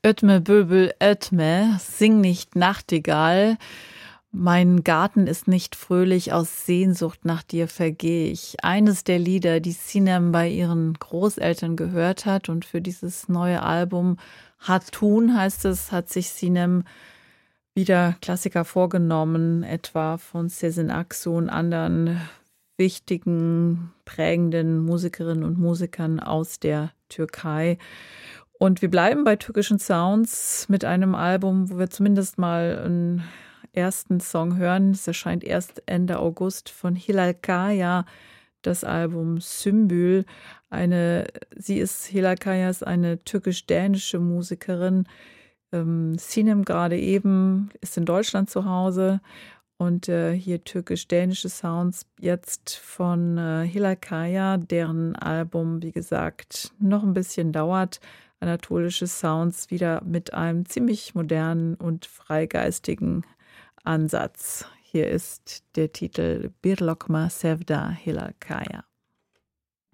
Ötme Böbel Ötme, sing nicht Nachtigall. Mein Garten ist nicht fröhlich, aus Sehnsucht nach dir vergeh ich. Eines der Lieder, die Sinem bei ihren Großeltern gehört hat und für dieses neue Album Hatun heißt es, hat sich Sinem wieder Klassiker vorgenommen, etwa von Sezen Aksu und anderen wichtigen, prägenden Musikerinnen und Musikern aus der Türkei. Und wir bleiben bei türkischen Sounds mit einem Album, wo wir zumindest mal einen ersten Song hören. Es erscheint erst Ende August von Hilal Kaya, das Album Sümbül. Hilal Kaya ist eine türkisch-dänische Musikerin. Sinem gerade eben ist in Deutschland zu Hause. Und hier türkisch-dänische Sounds jetzt von Hilal Kaya, deren Album, wie gesagt, noch ein bisschen dauert. Anatolische Sounds wieder mit einem ziemlich modernen und freigeistigen Ansatz. Hier ist der Titel Bir Lokma Sevda Hilal Kaya.